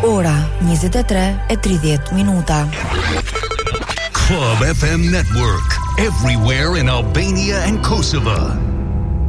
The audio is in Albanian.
Ora 23:30. Club FM Network, everywhere in Albania and Kosovo.